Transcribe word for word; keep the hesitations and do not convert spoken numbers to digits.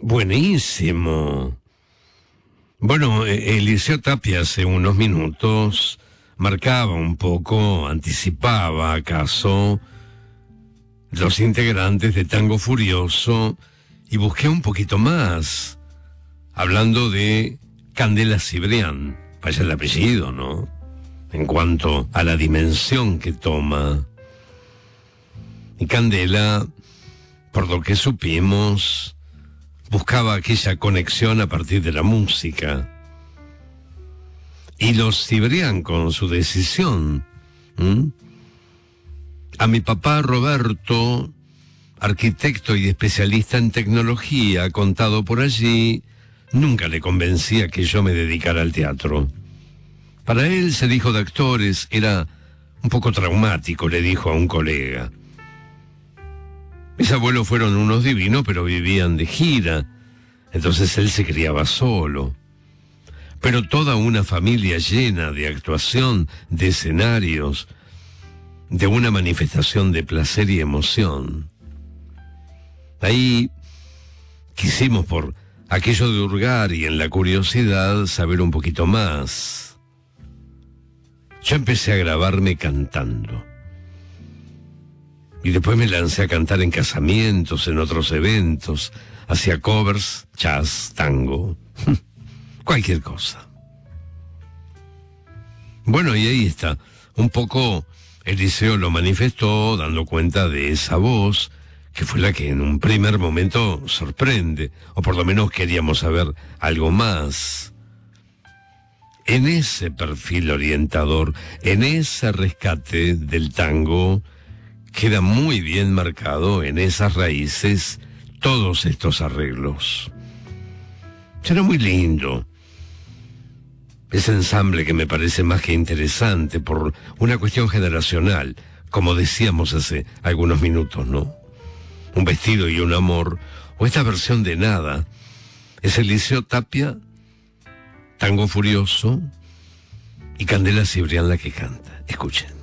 Buenísimo. Bueno, eh, Eliseo Tapia hace unos minutos marcaba un poco, anticipaba acaso los integrantes de Tango Furioso y busqué un poquito más, hablando de Candela Cibrián, vaya el apellido, ¿no? En cuanto a la dimensión que toma. Y Candela, por lo que supimos, buscaba aquella conexión a partir de la música. Y los Cibrián con su decisión. ¿Mm? A mi papá Roberto, arquitecto y especialista en tecnología, contado por allí, nunca le convencía que yo me dedicara al teatro. Para él ser hijo de actores era un poco traumático, le dijo a un colega. Mis abuelos fueron unos divinos, pero vivían de gira, entonces él se criaba solo. Pero toda una familia llena de actuación, de escenarios, de una manifestación de placer y emoción. Ahí quisimos, por aquello de hurgar y en la curiosidad, saber un poquito más. Yo empecé a grabarme cantando. Y después me lancé a cantar en casamientos, en otros eventos, hacía covers, jazz, tango, cualquier cosa. Bueno, y ahí está, un poco Eliseo lo manifestó, dando cuenta de esa voz, que fue la que en un primer momento sorprende, o por lo menos queríamos saber algo más. En ese perfil orientador, en ese rescate del tango, queda muy bien marcado en esas raíces todos estos arreglos. Será muy lindo ese ensamble que me parece más que interesante por una cuestión generacional, como decíamos hace algunos minutos, ¿no? Un vestido y un amor, o esta versión de Nada, es Eliseo Tapia, Tango Furioso, y Candela Cibrián la que canta. Escuchen.